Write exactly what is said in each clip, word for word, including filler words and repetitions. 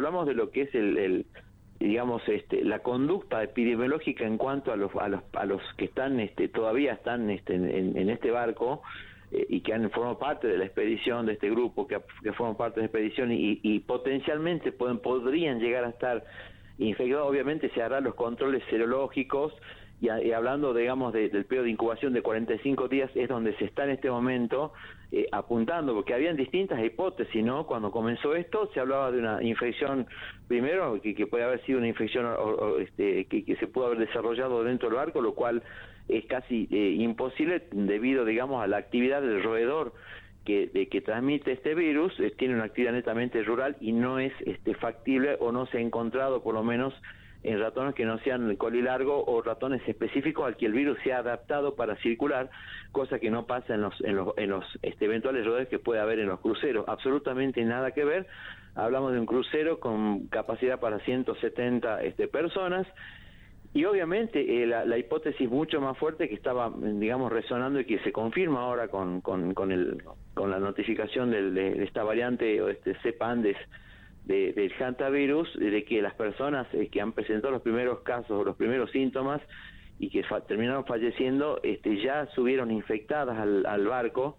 hablamos de lo que es el, el digamos, este, la conducta epidemiológica en cuanto a los a los a los que están este, todavía están este, en, en este barco eh, y que han formado parte de la expedición de este grupo que, que forman parte de la expedición y, y potencialmente pueden podrían llegar a estar infectados. Obviamente se harán los controles serológicos y, a, y hablando, digamos, de, del periodo de incubación de cuarenta y cinco días es donde se está en este momento eh, apuntando, porque habían distintas hipótesis, ¿no? Cuando comenzó esto se hablaba de una infección, primero, que, que puede haber sido una infección o, o, este, que, que se pudo haber desarrollado dentro del barco, lo cual es casi eh, imposible debido, digamos, a la actividad del roedor que, de, que transmite este virus. Eh, tiene una actividad netamente rural y no es este, factible o no se ha encontrado, por lo menos, en ratones que no sean colilargo o ratones específicos al que el virus se ha adaptado para circular, cosa que no pasa en los en los, en los este, eventuales roedores que puede haber en los cruceros. Absolutamente nada que ver. Hablamos de un crucero con capacidad para ciento setenta este, personas. Y obviamente eh, la, la hipótesis mucho más fuerte que estaba, digamos, resonando y que se confirma ahora con con con el con la notificación del, de, de esta variante o este cepa Andes de, del hantavirus, de que las personas eh, que han presentado los primeros casos o los primeros síntomas y que fa terminaron falleciendo, este, ya subieron infectadas al, al barco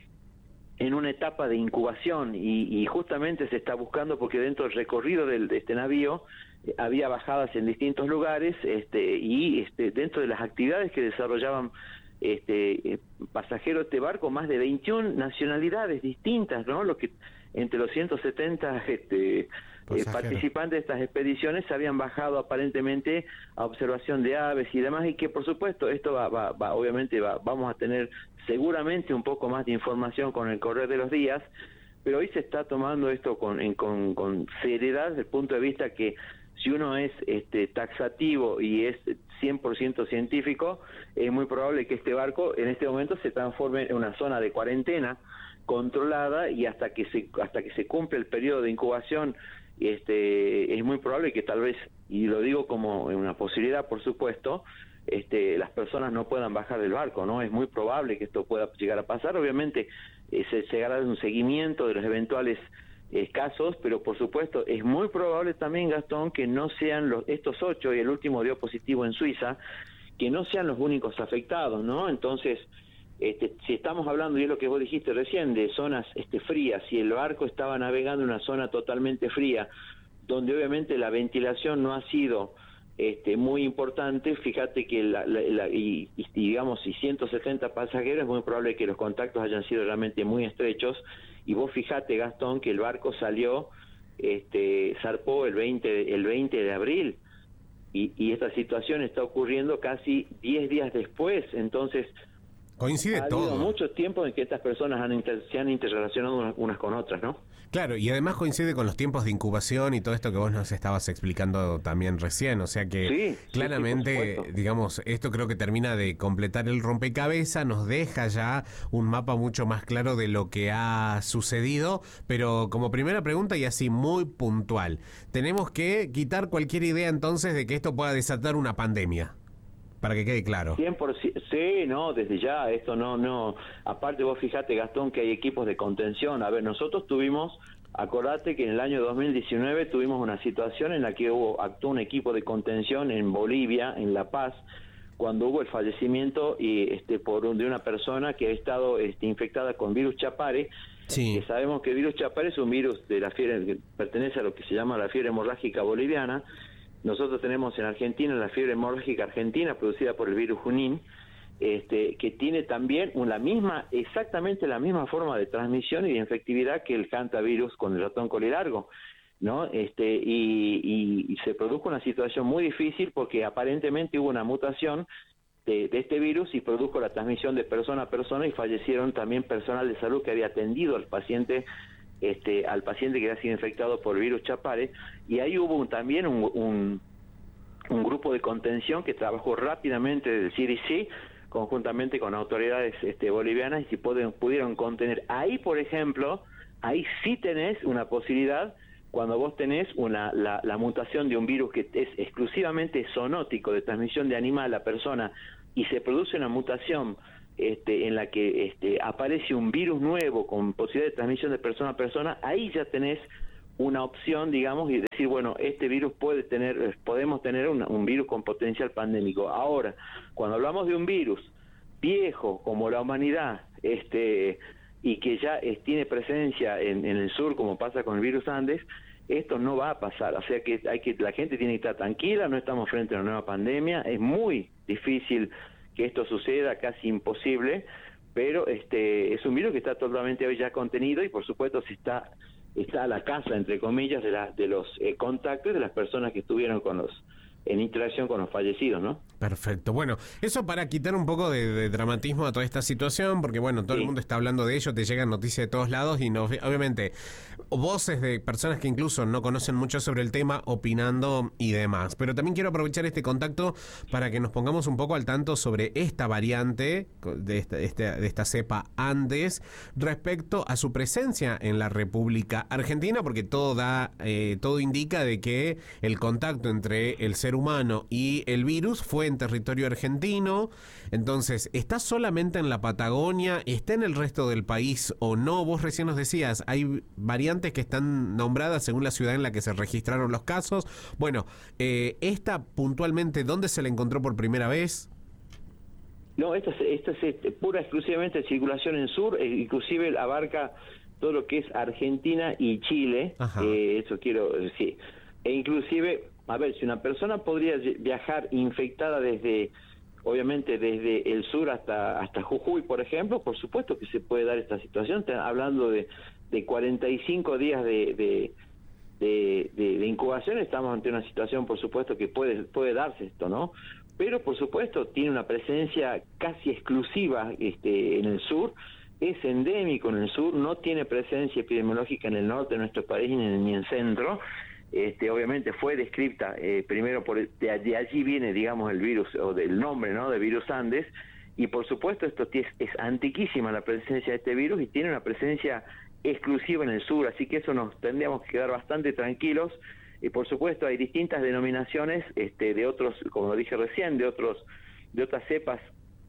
en una etapa de incubación y, y justamente se está buscando porque dentro del recorrido del, de este navío eh, había bajadas en distintos lugares este, y este, dentro de las actividades que desarrollaban este eh, pasajeros de este barco, más de veintiuna nacionalidades distintas, ¿no? Lo que entre los ciento setenta este, eh, participantes de estas expediciones se habían bajado aparentemente a observación de aves y demás, y que por supuesto esto va, va, va obviamente va, vamos a tener seguramente un poco más de información con el correr de los días, pero hoy se está tomando esto con, en, con, con seriedad desde el punto de vista que si uno es este, taxativo y es cien por ciento científico, es muy probable que este barco en este momento se transforme en una zona de cuarentena controlada y hasta que se hasta que se cumple el periodo de incubación, este, es muy probable que tal vez, y lo digo como una posibilidad por supuesto, este, las personas no puedan bajar del barco, ¿no? Es muy probable que esto pueda llegar a pasar. Obviamente eh, se, se hará un seguimiento de los eventuales eh, casos, pero por supuesto es muy probable también, Gastón, que no sean los estos ocho, y el último dio positivo en Suiza, que no sean los únicos afectados, ¿no? Entonces, este, si estamos hablando, y es lo que vos dijiste recién, de zonas este, frías, si el barco estaba navegando en una zona totalmente fría, donde obviamente la ventilación no ha sido este, muy importante, fíjate que la, la, la y, y digamos, si ciento setenta pasajeros, es muy probable que los contactos hayan sido realmente muy estrechos, y vos fíjate, Gastón, que el barco salió, este, zarpó el veinte, el veinte de abril, y, y esta situación está ocurriendo casi diez días después. Entonces coincide ha todo. habido mucho tiempo en que estas personas han inter, se han interrelacionado unas, unas con otras, ¿no? Claro, y además coincide con los tiempos de incubación y todo esto que vos nos estabas explicando también recién, o sea que sí, claramente, sí, sí, digamos, esto creo que termina de completar el rompecabezas, nos deja ya un mapa mucho más claro de lo que ha sucedido, pero como primera pregunta y así muy puntual, tenemos que quitar cualquier idea entonces de que esto pueda desatar una pandemia. Para que quede claro. cien por ciento, sí, no, desde ya, esto no, no, aparte vos fijate, Gastón, que hay equipos de contención. A ver, nosotros tuvimos, acordate que en el año dos mil diecinueve tuvimos una situación en la que hubo, actuó un equipo de contención en Bolivia, en La Paz, cuando hubo el fallecimiento y este por un, de una persona que ha estado este, infectada con virus Chapare. Sí. Que sabemos que el virus Chapare es un virus de la fiebre, que pertenece a lo que se llama la fiebre hemorrágica boliviana. Nosotros tenemos en Argentina la fiebre hemorrágica argentina producida por el virus Junín, este, que tiene también una misma, exactamente la misma forma de transmisión y de infectividad que el hantavirus con el ratón colilargo, ¿no? Este, y, y, y se produjo una situación muy difícil porque aparentemente hubo una mutación de, de este virus y produjo la transmisión de persona a persona y fallecieron también personal de salud que había atendido al paciente Este, al paciente que había sido infectado por el virus Chapare, y ahí hubo un, también un, un, un grupo de contención que trabajó rápidamente del C D C conjuntamente con autoridades este, bolivianas, y si pueden, pudieron contener. Ahí, por ejemplo, ahí sí tenés una posibilidad cuando vos tenés una, la, la mutación de un virus que es exclusivamente zoonótico, de transmisión de animal a persona, y se produce una mutación Este, en la que este, aparece un virus nuevo con posibilidad de transmisión de persona a persona. Ahí ya tenés una opción, digamos, y decir, bueno, este virus puede tener, podemos tener una, un virus con potencial pandémico. Ahora, cuando hablamos de un virus viejo como la humanidad, este y que ya es, tiene presencia en, en el sur, como pasa con el virus Andes, esto no va a pasar. O sea que hay que la gente tiene que estar tranquila, no estamos frente a una nueva pandemia, es muy difícil que esto suceda, casi imposible, pero este es un virus que está totalmente hoy ya contenido y por supuesto se está está a la casa, entre comillas, de, la, de los eh, contactos de las personas que estuvieron con los en interacción con los fallecidos, ¿no? Perfecto. Bueno, eso para quitar un poco de, de dramatismo a toda esta situación, porque bueno, todo sí. el mundo está hablando de ello, te llegan noticias de todos lados y no, obviamente voces de personas que incluso no conocen mucho sobre el tema opinando y demás. Pero también quiero aprovechar este contacto para que nos pongamos un poco al tanto sobre esta variante de esta, esta, de esta cepa Andes respecto a su presencia en la República Argentina, porque todo da, eh, todo indica de que el contacto entre el ser humano y el virus fue en territorio argentino. Entonces, ¿está solamente en la Patagonia? ¿Está en el resto del país o no? Vos recién nos decías, hay variantes que están nombradas según la ciudad en la que se registraron los casos. Bueno, eh, ¿esta puntualmente dónde se la encontró por primera vez? No, esto es, esto es pura exclusivamente circulación en sur, inclusive abarca todo lo que es Argentina y Chile. Eh, eso quiero decir. E inclusive, a ver, si una persona podría viajar infectada desde, obviamente desde el sur hasta hasta Jujuy, por ejemplo, por supuesto que se puede dar esta situación. Están hablando de, de cuarenta y cinco días de, de, de, de, de incubación, estamos ante una situación, por supuesto, que puede, puede darse esto, ¿no? Pero, por supuesto, tiene una presencia casi exclusiva este, en el sur, es endémico en el sur, no tiene presencia epidemiológica en el norte de nuestro país ni en, ni en el centro. Este, obviamente fue descripta eh, primero por de, de allí viene, digamos, el virus o del nombre, ¿no?, de virus Andes, y por supuesto esto es, es antiquísima la presencia de este virus y tiene una presencia exclusiva en el sur, así que eso nos tendríamos que quedar bastante tranquilos. Y por supuesto hay distintas denominaciones este, de otros, como lo dije recién, de otros de otras cepas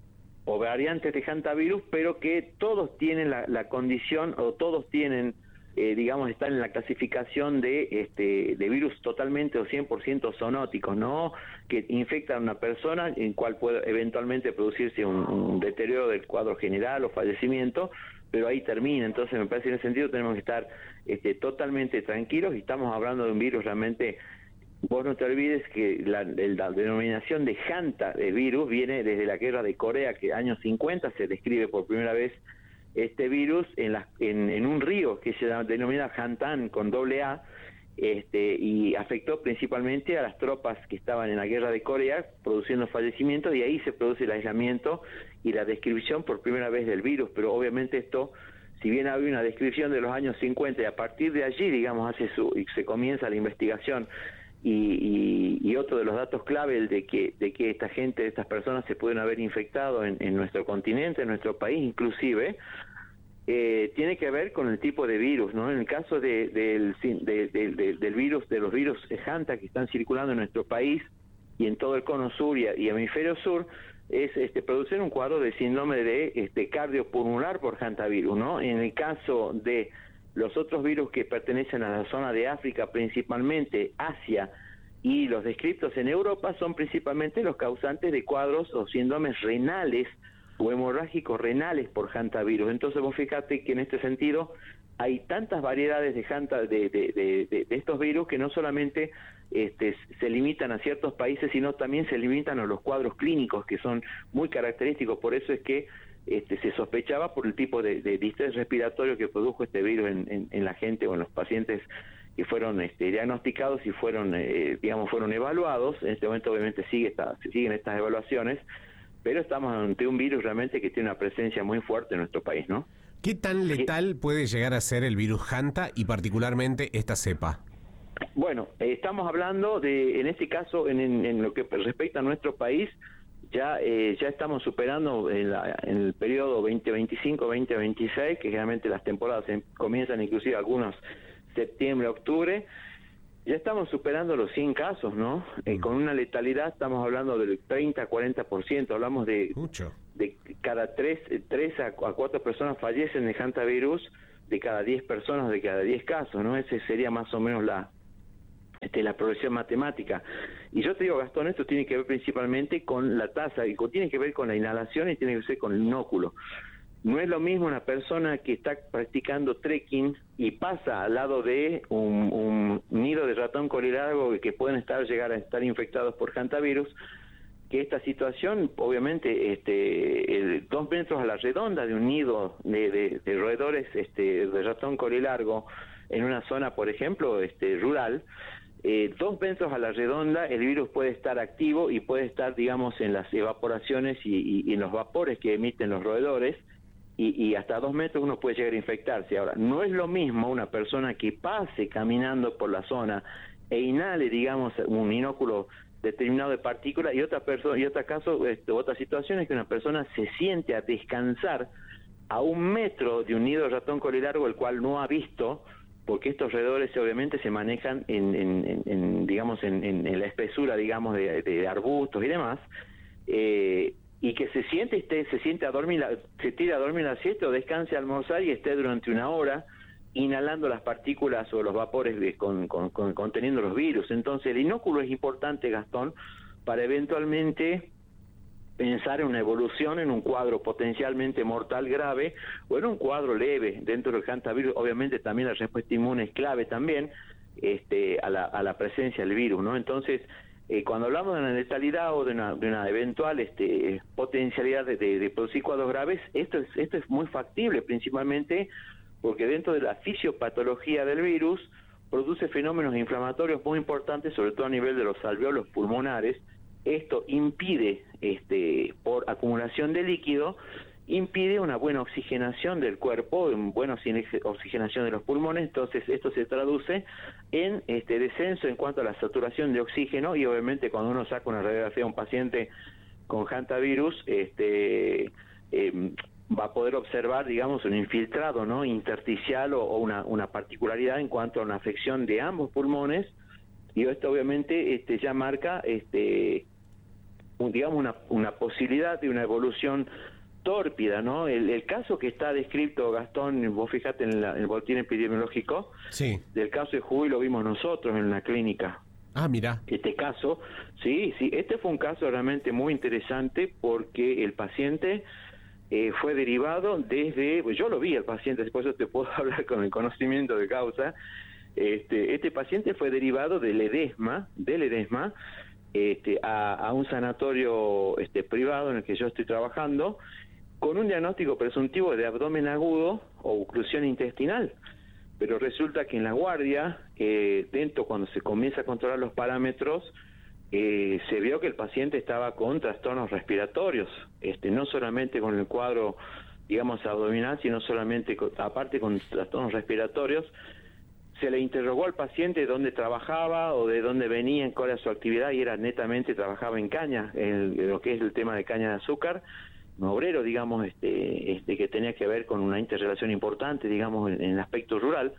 o variantes de hantavirus, pero que todos tienen la, la condición o todos tienen Eh, digamos, están en la clasificación de este de virus totalmente o cien por ciento zoonóticos, ¿no?, que infectan a una persona en cual puede eventualmente producirse un, un deterioro del cuadro general o fallecimiento, pero ahí termina. Entonces me parece que en ese sentido tenemos que estar este, totalmente tranquilos y estamos hablando de un virus realmente. Vos no te olvides que la, la denominación de hanta de virus viene desde la guerra de Corea, que en años cincuenta se describe por primera vez este virus en, la, en, en un río que se denomina Hantan con doble A, este, y afectó principalmente a las tropas que estaban en la guerra de Corea, produciendo fallecimientos, y ahí se produce el aislamiento y la descripción por primera vez del virus. Pero obviamente esto, si bien había una descripción de los años cincuenta, y a partir de allí, digamos, hace su, y se comienza la investigación, y, y, y otro de los datos clave, el de que, de que esta gente, estas personas se pueden haber infectado en, en nuestro continente, en nuestro país inclusive, eh, tiene que ver con el tipo de virus, ¿no? En el caso de, del, de, de, de, del virus, de los virus Hanta que están circulando en nuestro país y en todo el cono sur y, y hemisferio sur, es este, producir un cuadro de síndrome de este, cardiopulmonar por hantavirus, ¿no? En el caso de los otros virus que pertenecen a la zona de África, principalmente Asia, y los descritos en Europa, son principalmente los causantes de cuadros o síndromes renales o hemorrágicos renales por hantavirus. Entonces vos fíjate que en este sentido hay tantas variedades de, hanta, de, de, de, de, de estos virus que no solamente este, se limitan a ciertos países, sino también se limitan a los cuadros clínicos que son muy característicos. Por eso es que Este, se sospechaba por el tipo de, de distrés respiratorio que produjo este virus en, en, en la gente o en los pacientes que fueron este, diagnosticados y fueron, eh, digamos, fueron evaluados. En este momento obviamente sigue esta, siguen estas evaluaciones, pero estamos ante un virus realmente que tiene una presencia muy fuerte en nuestro país, ¿no? ¿Qué tan letal puede llegar a ser el virus Hanta y particularmente esta cepa? Bueno, eh, estamos hablando de, en este caso, en, en, en lo que respecta a nuestro país, Ya eh, ya estamos superando en, la, en el periodo veinte veinticinco veinte veintiséis, que generalmente las temporadas en, comienzan inclusive algunos septiembre, octubre, ya estamos superando los cien casos, ¿no? Eh, con una letalidad estamos hablando del treinta a cuarenta por ciento, hablamos de, Mucho. de cada tres, tres a cuatro personas fallecen de hantavirus de cada diez personas, de cada diez casos, ¿no? Ese sería más o menos la este, la progresión matemática. Y yo te digo, Gastón, esto tiene que ver principalmente con la tasa, y tiene que ver con la inhalación y tiene que ver con el inóculo. No es lo mismo una persona que está practicando trekking y pasa al lado de un, un nido de ratón colilargo que pueden estar llegar a estar infectados por hantavirus, que esta situación, obviamente, este, el, dos metros a la redonda de un nido de, de, de roedores este, de ratón colilargo en una zona, por ejemplo, este, rural, eh, dos metros a la redonda el virus puede estar activo y puede estar, digamos, en las evaporaciones y, y, y en los vapores que emiten los roedores, y, y hasta dos metros uno puede llegar a infectarse. Ahora, no es lo mismo una persona que pase caminando por la zona e inhale, digamos, un inóculo determinado de partículas, y otra persona, y otro caso, este, otra situación es que una persona se siente a descansar a un metro de un nido de ratón colilargo, el cual no ha visto, porque estos roedores obviamente se manejan en, en, en, en digamos, en, en, en la espesura, digamos, de, de arbustos y demás, eh, y que se siente, esté, se siente a dormir, se tira a dormir a la siesta o descanse a almorzar y esté durante una hora inhalando las partículas o los vapores de, con, con, con, conteniendo los virus. Entonces el inóculo es importante, Gastón, para eventualmente pensar en una evolución en un cuadro potencialmente mortal grave o en un cuadro leve. Dentro del hantavirus, obviamente también la respuesta inmune es clave también este, a, la, a la presencia del virus, ¿no? Entonces, eh, cuando hablamos de una letalidad o de una, de una eventual este, potencialidad de, de, de producir cuadros graves, esto es, esto es muy factible, principalmente porque dentro de la fisiopatología del virus produce fenómenos inflamatorios muy importantes, sobre todo a nivel de los alveolos pulmonares. Esto impide, este, por acumulación de líquido, impide una buena oxigenación del cuerpo, una buena oxigenación de los pulmones. Entonces esto se traduce en este descenso en cuanto a la saturación de oxígeno, y obviamente cuando uno saca una radiografía a un paciente con hantavirus, este, eh, va a poder observar, digamos, un infiltrado, ¿no?, intersticial o, o una, una particularidad en cuanto a una afección de ambos pulmones, y esto obviamente este, ya marca, este, un, digamos, una, una posibilidad de una evolución tórpida, ¿no? El, el caso que está descrito, Gastón, vos fíjate en, la, en el boletín epidemiológico, sí, del caso de Jujuy lo vimos nosotros en la clínica. Ah, mira. Este caso, sí, sí, este fue un caso realmente muy interesante porque el paciente eh, fue derivado desde, pues yo lo vi al paciente, por eso te puedo hablar con el conocimiento de causa. Este, este paciente fue derivado del edesma, del edesma, este, a, a un sanatorio este, privado en el que yo estoy trabajando, con un diagnóstico presuntivo de abdomen agudo o oclusión intestinal. Pero resulta que en la guardia, eh, dentro cuando se comienza a controlar los parámetros, eh, se vio que el paciente estaba con trastornos respiratorios, este, no solamente con el cuadro, digamos, abdominal, sino solamente, con, aparte con trastornos respiratorios. Se le interrogó al paciente dónde trabajaba o de dónde venía, cuál era su actividad, y era netamente trabajaba en caña, en lo que es el tema de caña de azúcar, un obrero, digamos, este, este que tenía que ver con una interrelación importante, digamos, en, en el aspecto rural,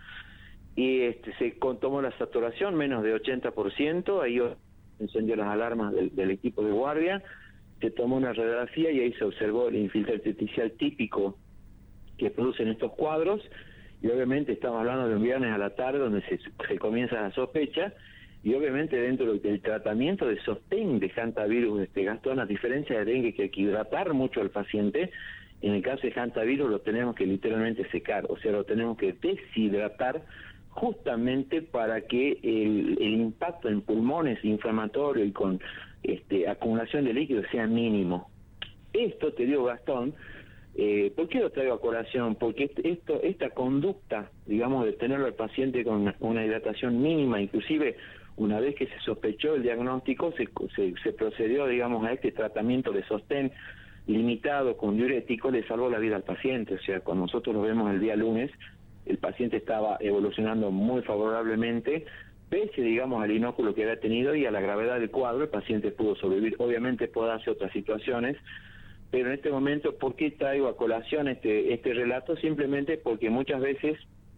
y este, se tomó la saturación menos de ochenta por ciento, ahí encendió las alarmas del, del equipo de guardia, se tomó una radiografía y ahí se observó el infiltrado intersticial típico que producen estos cuadros, y obviamente estamos hablando de un viernes a la tarde donde se, se comienza la sospecha, y obviamente dentro del tratamiento de sostén de hantavirus, este, Gastón, a diferencia de dengue, que hay que hidratar mucho al paciente, en el caso de hantavirus lo tenemos que literalmente secar, o sea, lo tenemos que deshidratar justamente para que el, el impacto en pulmones inflamatorio y con este, acumulación de líquido sea mínimo. Esto, te digo, Gastón, Eh, ¿por qué lo traigo a colación? Porque esto, esta conducta, digamos, de tenerlo al paciente con una, una hidratación mínima, inclusive una vez que se sospechó el diagnóstico, se, se, se procedió, digamos, a este tratamiento de sostén limitado con diurético, le salvó la vida al paciente. O sea, cuando nosotros lo vemos el día lunes, el paciente estaba evolucionando muy favorablemente, pese, digamos, al inóculo que había tenido y a la gravedad del cuadro, el paciente pudo sobrevivir. Obviamente puede darse otras situaciones, pero en este momento, ¿por qué traigo a colación este, este relato? Simplemente porque muchas veces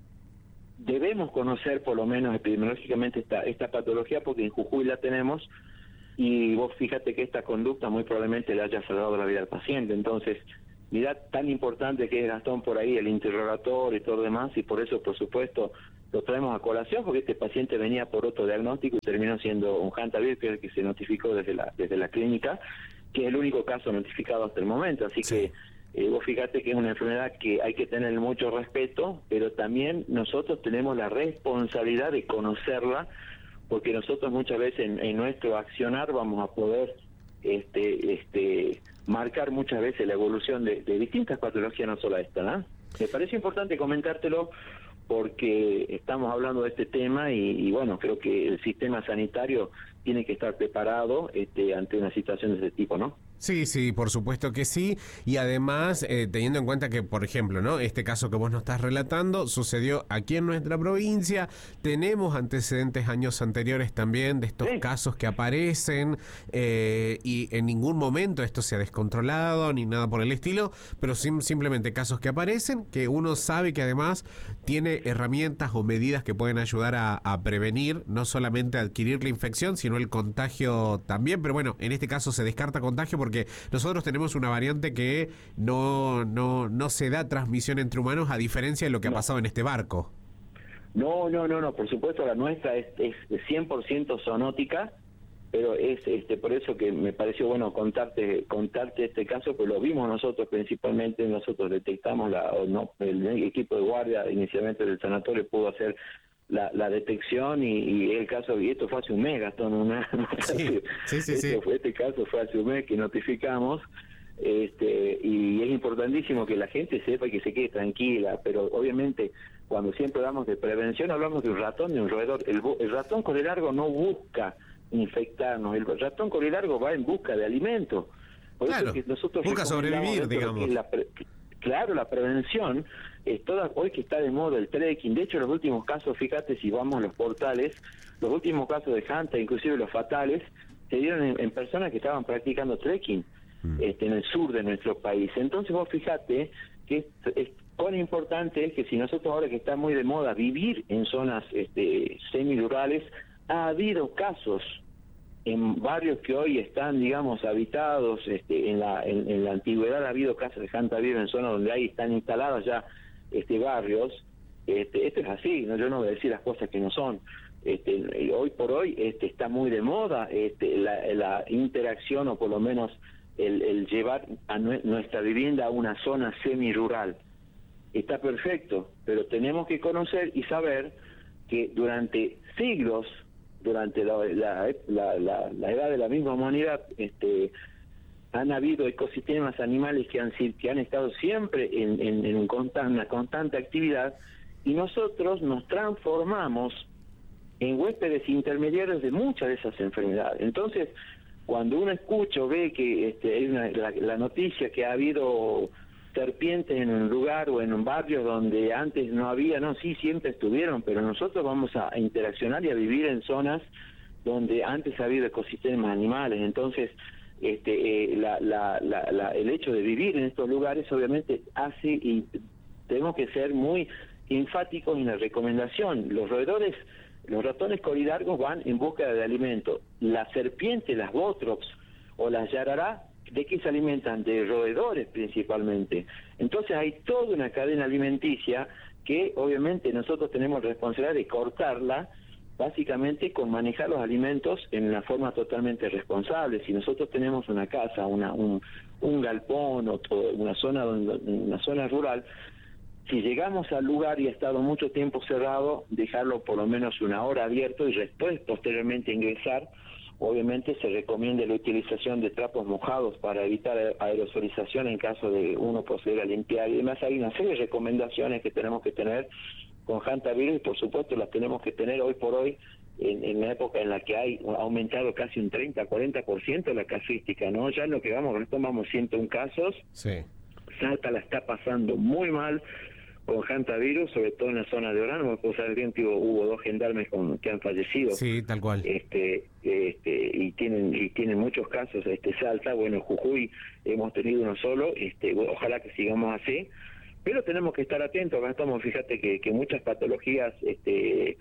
debemos conocer, por lo menos epidemiológicamente, esta, esta patología, porque en Jujuy la tenemos, y vos fíjate que esta conducta muy probablemente le haya salvado la vida al paciente. Entonces, mirá tan importante que es Gastón por ahí, el interrogatorio y todo lo demás, y por eso, por supuesto, lo traemos a colación, porque este paciente venía por otro diagnóstico y terminó siendo un hantavirus, que es el que se notificó desde la desde la clínica, que es el único caso notificado hasta el momento. Así sí. que eh, vos fíjate que es una enfermedad que hay que tener mucho respeto, pero también nosotros tenemos la responsabilidad de conocerla, porque nosotros muchas veces en, en nuestro accionar vamos a poder este este marcar muchas veces la evolución de, de distintas patologías, no solo esta, ¿no? Me parece importante comentártelo porque estamos hablando de este tema y, y bueno, creo que el sistema sanitario tiene que estar preparado este, ante una situación de ese tipo, ¿no? Sí, sí, por supuesto que sí, y además eh, teniendo en cuenta que, por ejemplo, ¿no? Este caso que vos nos estás relatando sucedió aquí en nuestra provincia, tenemos antecedentes años anteriores también de estos sí. casos que aparecen eh, y en ningún momento esto se ha descontrolado ni nada por el estilo, pero sim- simplemente casos que aparecen, que uno sabe que además tiene herramientas o medidas que pueden ayudar a, a prevenir, no solamente adquirir la infección, sino el contagio también, pero bueno, en este caso se descarta contagio porque nosotros tenemos una variante que no no no se da transmisión entre humanos, a diferencia de lo que no. ha pasado en este barco. No, no, no, no, por supuesto la nuestra es, es cien por ciento zoonótica, pero es este por eso que me pareció bueno contarte contarte este caso, pues lo vimos nosotros principalmente, nosotros detectamos, la o no el equipo de guardia inicialmente del sanatorio pudo hacer La, la detección y, y el caso, y esto fue hace un mes, Gastón, una, sí, sí, sí, este, sí. Fue, este caso fue hace un mes que notificamos, este y es importantísimo que la gente sepa y que se quede tranquila, pero obviamente cuando siempre hablamos de prevención hablamos de un ratón, de un roedor. El, el ratón colelargo no busca infectarnos, el ratón colelargo va en busca de alimento. Por claro, eso que nosotros busca sobrevivir, digamos. La pre, claro, la prevención, es toda, hoy que está de moda el trekking, de hecho los últimos casos, fíjate si vamos a los portales, los últimos casos de Hunter, inclusive los fatales, se dieron en, en personas que estaban practicando trekking mm. este, en el sur de nuestro país. Entonces vos fíjate que es, es cuán importante es que si nosotros ahora que está muy de moda vivir en zonas este, semidurales, ha habido casos en barrios que hoy están, digamos, habitados, este, en la en, en la antigüedad ha habido casas de hantavirus en zonas donde ahí están instaladas ya este barrios. Este, esto es así, no yo no voy a decir las cosas que no son. Este, hoy por hoy este, está muy de moda este, la, la interacción o por lo menos el, el llevar a nue- nuestra vivienda a una zona semi-rural. Está perfecto, pero tenemos que conocer y saber que durante siglos, durante la, la, la, la, la edad de la misma humanidad, este, han habido ecosistemas animales que han, que han estado siempre en, en, en un constant, una constante actividad, y nosotros nos transformamos en huéspedes intermediarios de muchas de esas enfermedades. Entonces, cuando uno escucha o ve que este, hay una, la, la noticia que ha habido serpientes en un lugar o en un barrio donde antes no había, no, sí, siempre estuvieron, pero nosotros vamos a, a interaccionar y a vivir en zonas donde antes ha habido ecosistemas animales. Entonces, este, eh, la, la, la, la, el hecho de vivir en estos lugares obviamente hace, y tenemos que ser muy enfáticos en la recomendación. Los roedores, los ratones colidargos van en busca de alimento. Las serpientes, las botrops o las yarará, ¿de qué se alimentan? De roedores principalmente. Entonces hay toda una cadena alimenticia que obviamente nosotros tenemos la responsabilidad de cortarla, básicamente con manejar los alimentos en una forma totalmente responsable. Si nosotros tenemos una casa, una un, un galpón o todo, una zona donde, una zona rural, si llegamos al lugar y ha estado mucho tiempo cerrado, dejarlo por lo menos una hora abierto y después posteriormente ingresar. Obviamente se recomienda la utilización de trapos mojados para evitar aerosolización en caso de uno proceder a limpiar, y además hay una serie de recomendaciones que tenemos que tener con hantavirus, y por supuesto las tenemos que tener hoy por hoy en, en la época en la que hay ha aumentado casi un treinta a cuarenta por ciento la casuística, ¿no? Ya en lo que vamos, retomamos ciento uno casos, sí. Salta la está pasando muy mal con hantavirus, sobre todo en la zona de Orán. No puedo saber bien que hubo, hubo dos gendarmes con, que han fallecido. Sí, tal cual. Este, este, y tienen y tienen muchos casos. Este Salta, bueno, Jujuy hemos tenido uno solo. Este, ojalá que sigamos así. Pero tenemos que estar atentos. Acá estamos, fíjate que, que muchas patologías este,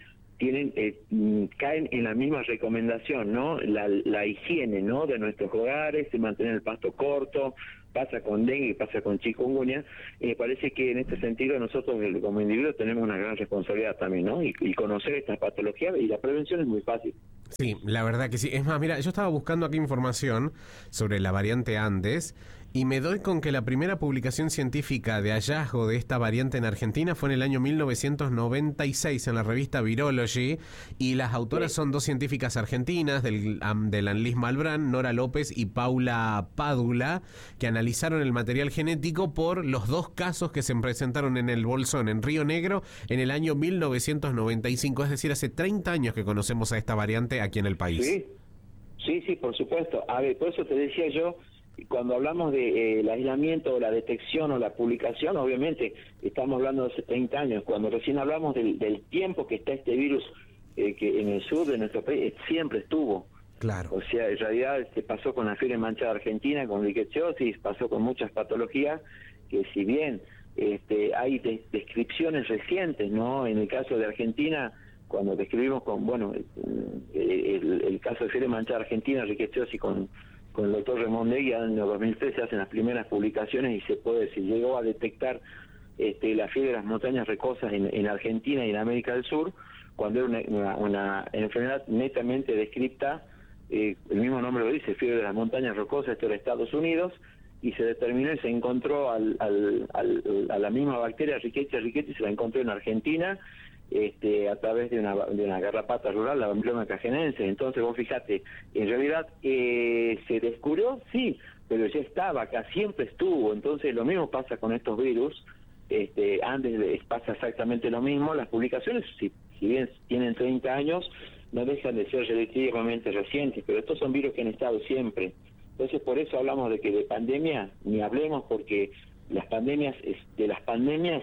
tienen eh, caen en la misma recomendación, ¿no? La, la higiene, ¿no? De nuestros hogares, de mantener el pasto corto, pasa con dengue, pasa con chikungunya, y me parece que en este sentido nosotros como individuos tenemos una gran responsabilidad también, ¿no? Y, y conocer estas patologías, y la prevención es muy fácil. Sí, la verdad que sí. Es más, mira, yo estaba buscando aquí información sobre la variante Andes y me doy con que la primera publicación científica de hallazgo de esta variante en Argentina fue en el año mil novecientos noventa y seis en la revista Virology, y las autoras son dos científicas argentinas del, um, del Anlis Malbrán, Nora López y Paula Pádula, que analizaron el material genético por los dos casos que se presentaron en el Bolsón, en Río Negro, en el año mil novecientos noventa y cinco, es decir, hace treinta años que conocemos a esta variante aquí en el país. Sí, sí, sí, por supuesto. A ver, por eso te decía yo, cuando hablamos de eh, el aislamiento o la detección o la publicación, obviamente estamos hablando de hace treinta años. Cuando recién hablamos del, del tiempo que está este virus eh, que en el sur de nuestro país, siempre estuvo. Claro. O sea, en realidad este, pasó con la fiebre manchada argentina, con rickettsiosis, pasó con muchas patologías que, si bien este, hay de, descripciones recientes, ¿no? En el caso de Argentina, cuando describimos con, bueno, el, el, el caso de fiebre manchada argentina, rickettsiosis con con el doctor Remondegui, en el dos mil trece hacen las primeras publicaciones y se puede, se llegó a detectar este, la fiebre de las montañas rocosas en, en Argentina y en América del Sur, cuando era una, una, una enfermedad netamente descripta, eh, el mismo nombre lo dice, fiebre de las montañas rocosas, esto era Estados Unidos, y se determinó y se encontró al, al, al, a la misma bacteria Rickettsia rickettii, se la encontró en Argentina, Este, a través de una, de una garrapata rural, la Bambilonia cajenense. Entonces vos fijate, en realidad eh, se descubrió, sí, pero ya estaba acá, siempre estuvo. Entonces lo mismo pasa con estos virus, este, antes pasa exactamente lo mismo. Las publicaciones, si, si bien tienen treinta años, no dejan de ser relativamente recientes, pero estos son virus que han estado siempre. Entonces por eso hablamos de que de pandemia ni hablemos, porque las pandemias, de las pandemias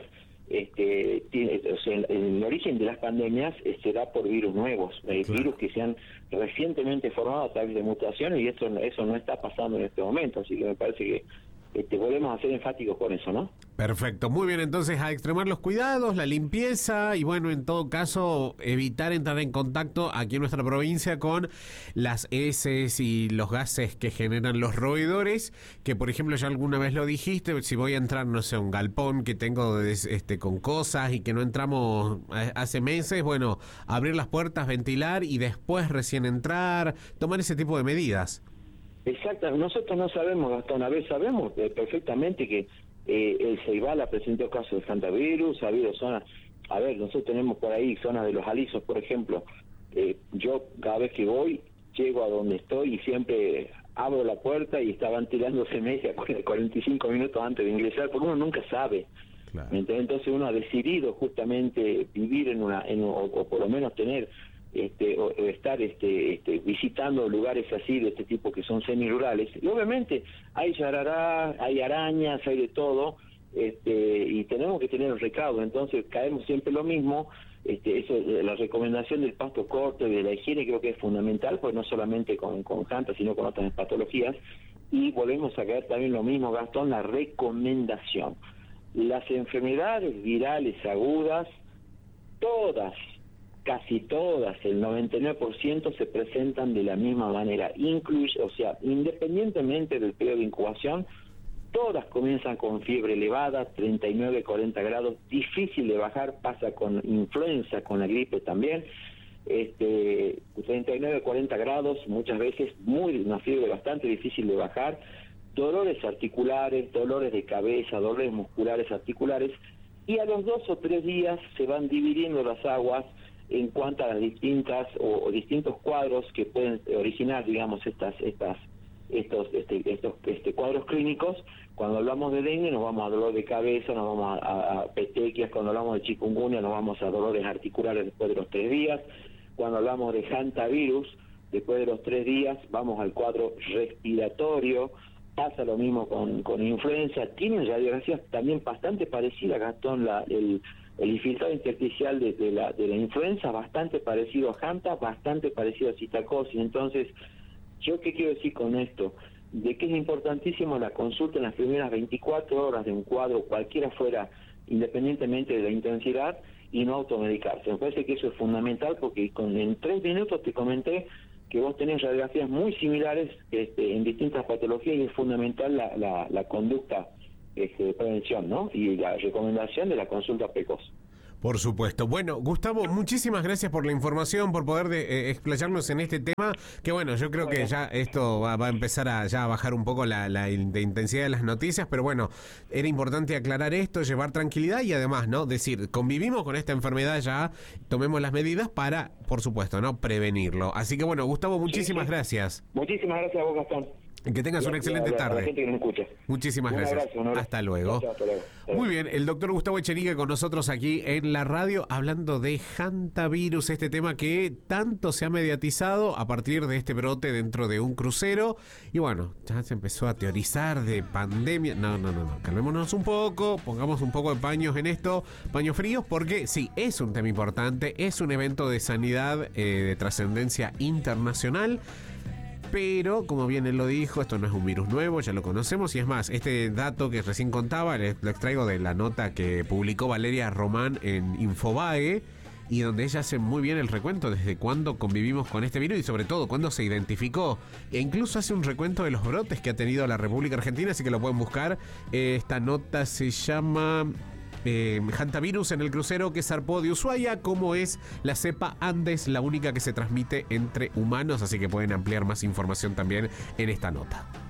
Este, tiene, o sea, el, el origen de las pandemias eh, se da por virus nuevos, eh, claro. Virus que se han recientemente formado a través de mutaciones, y eso, eso no está pasando en este momento, así que me parece que este, volvemos a ser enfáticos con eso, ¿no? Perfecto, muy bien, entonces a extremar los cuidados, la limpieza y bueno, en todo caso evitar entrar en contacto aquí en nuestra provincia con las heces y los gases que generan los roedores, que por ejemplo ya alguna vez lo dijiste, si voy a entrar, no sé, a un galpón que tengo este con cosas y que no entramos hace meses, bueno, abrir las puertas, ventilar y después recién entrar, tomar ese tipo de medidas. Exacto, nosotros no sabemos, Gastón, a ver, sabemos eh, perfectamente que eh, el Ceibal ha presentado casos de hantavirus, ha habido zonas, a ver, nosotros tenemos por ahí zonas de los alisos, por ejemplo, eh, yo cada vez que voy, llego a donde estoy y siempre abro la puerta y está ventilándose media cuarenta y cinco minutos antes de ingresar, porque uno nunca sabe. Claro. Entonces uno ha decidido justamente vivir en una, en, o, o por lo menos tener Este, o, o estar este, este, visitando lugares así de este tipo que son semirurales, y obviamente hay yarará, hay arañas, hay de todo, este, y tenemos que tener el recaudo. Entonces caemos siempre lo mismo. Este, eso, la recomendación del pasto corto y de la higiene creo que es fundamental, pues no solamente con, con Hanta, sino con otras patologías. Y volvemos a caer también lo mismo, Gastón, la recomendación. Las enfermedades virales agudas, todas, casi todas, el noventa y nueve por ciento se presentan de la misma manera, incluye, o sea, independientemente del periodo de incubación, todas comienzan con fiebre elevada, treinta y nueve, cuarenta grados, difícil de bajar, pasa con influenza, con la gripe también, este, treinta y nueve, cuarenta grados, muchas veces muy una fiebre bastante difícil de bajar, dolores articulares, dolores de cabeza, dolores musculares articulares, y a los dos o tres días se van dividiendo las aguas en cuanto a las distintas o, o distintos cuadros que pueden originar, digamos, estas estas estos este, estos este cuadros clínicos. Cuando hablamos de dengue nos vamos a dolor de cabeza, nos vamos a, a, a petequias. Cuando hablamos de chikungunya nos vamos a dolores articulares después de los tres días. Cuando hablamos de hantavirus, después de los tres días vamos al cuadro respiratorio. Pasa lo mismo con, con influenza. Tienen radiografías también bastante parecidas, Gastón, la, el El infiltrado intersticial de, de, la, de la influenza, bastante parecido a Hanta, bastante parecido a cistacosis. Entonces, ¿yo qué quiero decir con esto? De que es importantísimo la consulta en las primeras veinticuatro horas de un cuadro, cualquiera fuera, independientemente de la intensidad, y no automedicarse. Me parece que eso es fundamental porque con, en tres minutos te comenté que vos tenés radiografías muy similares este, en distintas patologías y es fundamental la, la, la conducta este, de prevención, ¿no? Y la recomendación de la consulta precoz. Por supuesto. Bueno, Gustavo, muchísimas gracias por la información, por poder de, eh, explayarnos en este tema, que bueno, yo creo que ya esto va, va a empezar a, ya a bajar un poco la, la de intensidad de las noticias, pero bueno, era importante aclarar esto, llevar tranquilidad y además, ¿no? Decir, convivimos con esta enfermedad ya, tomemos las medidas para, por supuesto, ¿no? Prevenirlo. Así que bueno, Gustavo, muchísimas sí, sí. gracias. Muchísimas gracias a vos, Gastón. Que tengas una excelente tarde. A la gente que nos escucha. Muchísimas un gracias. Abrazo, un abrazo. Hasta luego. Chao, hasta luego. Hasta Muy bien, el doctor Gustavo Echenique con nosotros aquí en la radio hablando de hantavirus, este tema que tanto se ha mediatizado a partir de este brote dentro de un crucero. Y bueno, ya se empezó a teorizar de pandemia. No, no, no, no. Calmémonos un poco, pongamos un poco de paños en esto, paños fríos, porque sí, es un tema importante, es un evento de sanidad eh, de trascendencia internacional. Pero, como bien él lo dijo, esto no es un virus nuevo, ya lo conocemos. Y es más, este dato que recién contaba, lo extraigo de la nota que publicó Valeria Román en Infobae, y donde ella hace muy bien el recuento desde cuándo convivimos con este virus y sobre todo cuándo se identificó. E incluso hace un recuento de los brotes que ha tenido la República Argentina, así que lo pueden buscar. Esta nota se llama... Eh, hantavirus en el crucero que zarpó de Ushuaia, como es la cepa Andes, la única que se transmite entre humanos, así que pueden ampliar más información también en esta nota.